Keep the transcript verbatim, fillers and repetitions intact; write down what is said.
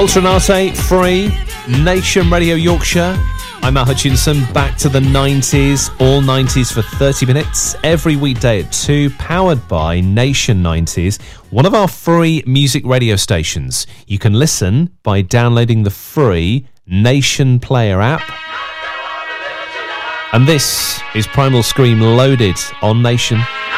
Ultranate, Free, Nation Radio Yorkshire. I'm Matt Hutchinson, back to the nineties, all nineties for thirty minutes, every weekday at two, powered by Nation nineties, one of our free music radio stations. You can listen by downloading the free Nation Player app. And this is Primal Scream Loaded on Nation.